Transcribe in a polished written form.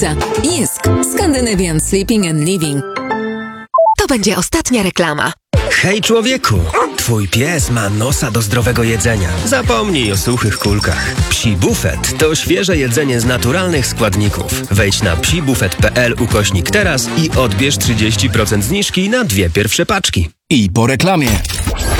ISK. Scandinavian Sleeping and Living. To będzie ostatnia reklama. Hej człowieku, twój pies ma nosa do zdrowego jedzenia. Zapomnij o suchych kulkach. Psi Buffet to świeże jedzenie z naturalnych składników. Wejdź na psibuffet.pl/teraz i odbierz 30% zniżki na 2 pierwsze paczki. I po reklamie.